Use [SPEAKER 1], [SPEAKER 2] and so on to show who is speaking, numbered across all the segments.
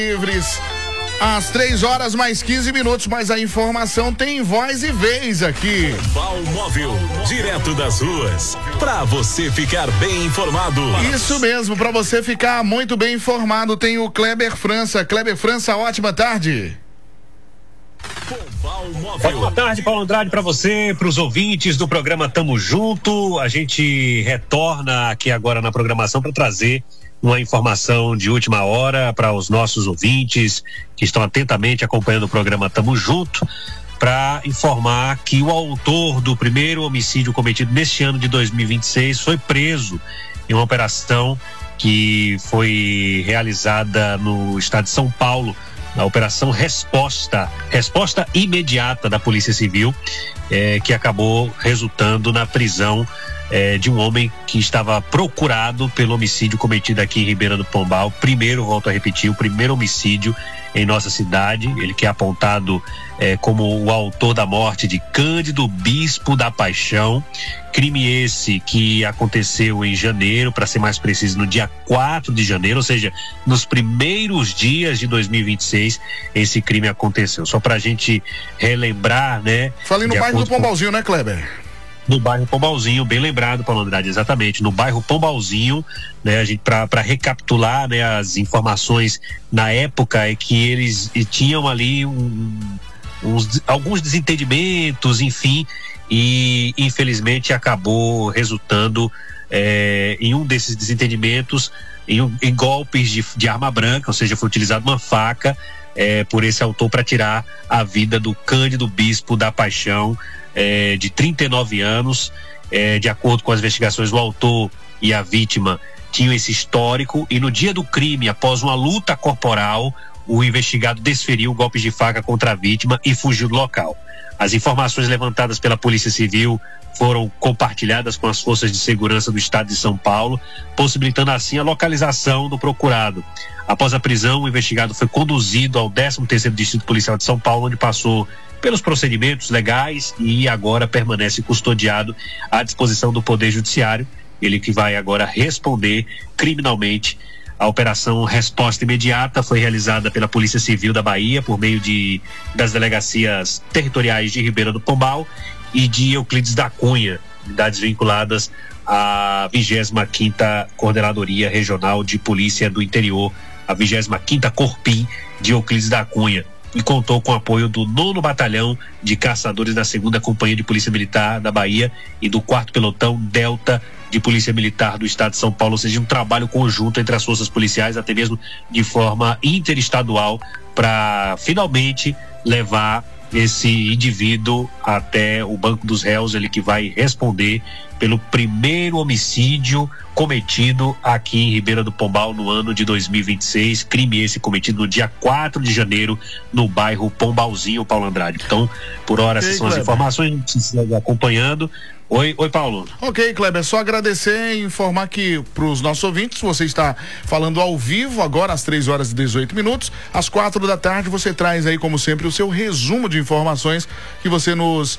[SPEAKER 1] Livres. Às 3 horas mais 15 minutos, mas a informação tem voz e vez aqui.
[SPEAKER 2] Pombal Móvel, direto das ruas, pra você ficar bem informado.
[SPEAKER 1] Isso mesmo, pra você ficar muito bem informado, tem o Kleber França. Kleber França, ótima tarde.
[SPEAKER 3] Boa tarde, Paulo Andrade, para você, para os ouvintes do programa Tamo Junto. A gente retorna aqui agora na programação para trazer uma informação de última hora para os nossos ouvintes que estão atentamente acompanhando o programa Tamo Junto, para informar que o autor do primeiro homicídio cometido neste ano de 2026 foi preso em uma operação que foi realizada no estado de São Paulo, na operação resposta imediata da Polícia Civil, que acabou resultando na prisão de um homem que estava procurado pelo homicídio cometido aqui em Ribeira do Pombal. Primeiro, volto a repetir, o primeiro homicídio em nossa cidade. Ele que é apontado como o autor da morte de Cândido Bispo da Paixão. Crime esse que aconteceu em janeiro, para ser mais preciso, no dia 4 de janeiro, ou seja, nos primeiros dias de 2026, esse crime aconteceu. Só pra gente relembrar, né?
[SPEAKER 1] Falei no bairro do Pombalzinho, né, Kleber?
[SPEAKER 3] No bairro Pombalzinho, bem lembrado, Paulo Andrade, exatamente, no bairro Pombalzinho, né, a gente, para recapitular, né, as informações na época, é que eles tinham ali alguns desentendimentos, enfim, e infelizmente acabou resultando em um desses desentendimentos em golpes de arma branca, ou seja, foi utilizada uma faca por esse autor para tirar a vida do Cândido Bispo da Paixão, de 39 anos. De acordo com as investigações, o autor e a vítima tinham esse histórico, e no dia do crime, após uma luta corporal, o investigado desferiu golpes de faca contra a vítima e fugiu do local. As informações levantadas pela Polícia Civil foram compartilhadas com as forças de segurança do estado de São Paulo, possibilitando assim a localização do procurado. Após a prisão, o investigado foi conduzido ao 13º Distrito Policial de São Paulo, onde passou pelos procedimentos legais e agora permanece custodiado à disposição do Poder Judiciário. Ele que vai agora responder criminalmente. A operação Resposta Imediata foi realizada pela Polícia Civil da Bahia por meio das delegacias territoriais de Ribeira do Pombal e de Euclides da Cunha, unidades vinculadas à 25ª Coordenadoria Regional de Polícia do Interior, a 25ª Corpim de Euclides da Cunha, e contou com o apoio do 9º Batalhão de Caçadores da 2ª Companhia de Polícia Militar da Bahia e do 4º Pelotão Delta de Polícia Militar do Estado de São Paulo, ou seja, um trabalho conjunto entre as forças policiais, até mesmo de forma interestadual, para finalmente levar esse indivíduo até o banco dos réus, ele que vai responder pelo primeiro homicídio cometido aqui em Ribeira do Pombal no ano de 2026, crime esse cometido no dia 4 de janeiro no bairro Pombalzinho, Paulo Andrade. Então, por hora, essas são as informações, a gente segue acompanhando. Oi, Paulo.
[SPEAKER 1] Ok, Kleber, só agradecer e informar que para os nossos ouvintes, você está falando ao vivo agora às 3h18. Às 4 da tarde você traz aí, como sempre, o seu resumo de informações que você nos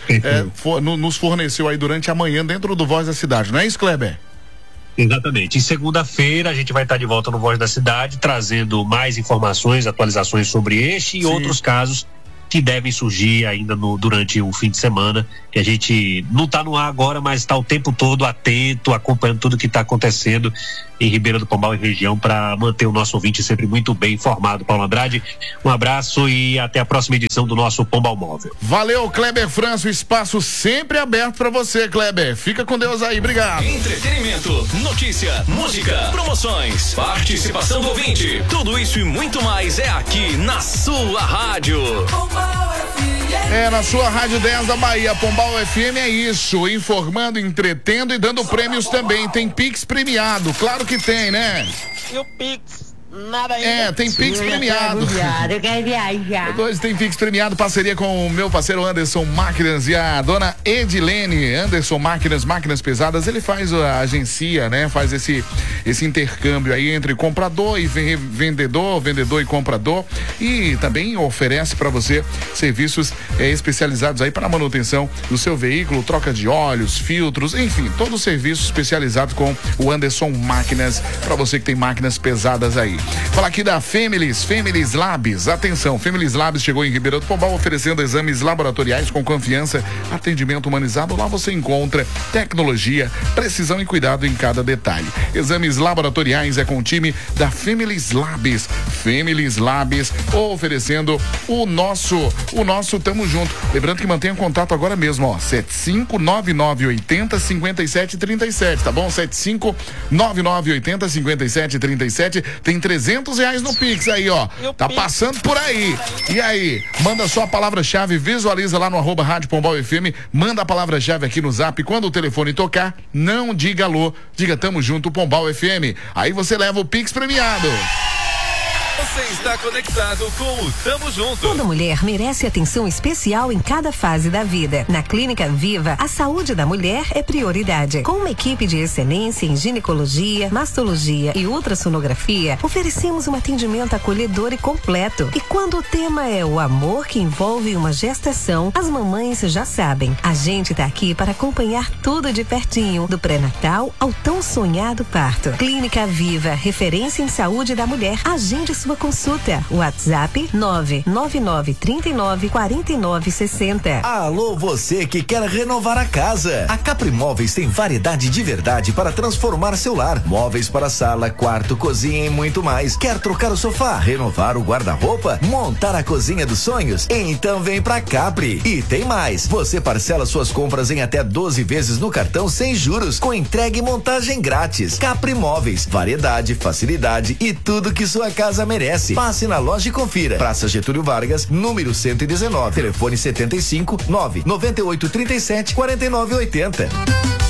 [SPEAKER 1] forneceu aí durante a manhã dentro do Voz da Cidade, não é isso, Kleber?
[SPEAKER 3] Exatamente. Em segunda-feira a gente vai estar de volta no Voz da Cidade, trazendo mais informações, atualizações sobre este e outros casos que devem surgir ainda durante o fim de semana, que a gente não está no ar agora, mas está o tempo todo atento, acompanhando tudo que está acontecendo em Ribeira do Pombal e região, para manter o nosso ouvinte sempre muito bem informado. Paulo Andrade, um abraço e até a próxima edição do nosso Pombal Móvel.
[SPEAKER 1] Valeu, Kleber França, o espaço sempre aberto para você, Kleber. Fica com Deus aí, obrigado.
[SPEAKER 2] Entretenimento, notícia, música, promoções, participação do ouvinte, tudo isso e muito mais é aqui na sua rádio.
[SPEAKER 1] Na sua Rádio 10 da Bahia, Pombal FM é isso, informando, entretendo e dando prêmios também. Tem Pix premiado, claro que tem, né?
[SPEAKER 4] E o Pix? Nada ainda.
[SPEAKER 1] Tem Pix premiado.
[SPEAKER 4] Eu quero viajar.
[SPEAKER 1] Hoje tem Pix premiado, parceria com o meu parceiro Anderson Máquinas e a dona Edilene. Anderson Máquinas Pesadas, ele faz a agência, né? Faz esse intercâmbio aí entre comprador e vendedor e comprador, e também oferece para você serviços especializados aí para a manutenção do seu veículo, troca de óleos, filtros, enfim, todo o serviço especializado com o Anderson Máquinas, para você que tem máquinas pesadas aí. Falar aqui da Femilis Labs. Atenção, Femilis Labs chegou em Ribeirão do Pombal oferecendo exames laboratoriais com confiança, atendimento humanizado. Lá você encontra tecnologia, precisão e cuidado em cada detalhe. Exames laboratoriais é com o time da Femilis Labs. Femilis Labs oferecendo o nosso tamo junto. Lembrando que mantenha contato agora mesmo, ó, 7599805737, tá bom? 7599805737, tem R$300 no Pix aí, ó. Tá passando por aí. E aí, manda só a palavra-chave, visualiza lá no @Rádio Pombal FM, manda a palavra-chave aqui no Zap. Quando o telefone tocar, não diga alô, diga tamo junto Pombal FM. Aí você leva o Pix premiado.
[SPEAKER 2] Você está conectado com o Tamo Junto.
[SPEAKER 5] Toda mulher merece atenção especial em cada fase da vida. Na Clínica Viva, a saúde da mulher é prioridade. Com uma equipe de excelência em ginecologia, mastologia e ultrassonografia, oferecemos um atendimento acolhedor e completo. E quando o tema é o amor que envolve uma gestação, as mamães já sabem. A gente tá aqui para acompanhar tudo de pertinho, do pré-natal ao tão sonhado parto. Clínica Viva, referência em saúde da mulher. Agende sua consulta. WhatsApp 999394960.
[SPEAKER 6] Alô, você que quer renovar a casa. A Capri Móveis tem variedade de verdade para transformar seu lar. Móveis para sala, quarto, cozinha e muito mais. Quer trocar o sofá, renovar o guarda-roupa, montar a cozinha dos sonhos? Então vem pra Capri. E tem mais. Você parcela suas compras em até 12 vezes no cartão sem juros, com entrega e montagem grátis. Capri Móveis, variedade, facilidade e tudo que sua casa merece. Passe na loja e confira. Praça Getúlio Vargas, número 119. Telefone 75 99837 4980.